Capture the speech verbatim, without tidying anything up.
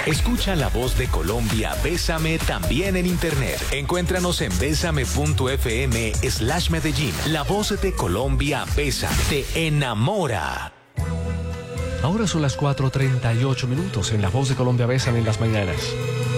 Escucha La Voz de Colombia, Bésame también en internet. Encuéntranos en bésame.fm slash Medellín. La Voz de Colombia, Bésame, te enamora. Ahora son las cuatro treinta y ocho minutos en La Voz de Colombia, Bésame en las mañanas.